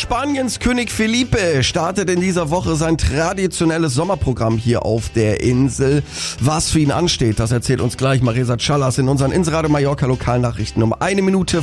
Spaniens König Felipe startet in dieser Woche sein traditionelles Sommerprogramm hier auf der Insel. Was für ihn ansteht, das erzählt uns gleich Marisa Callas in unseren Inseradio Mallorca Lokalnachrichten um 1 Minute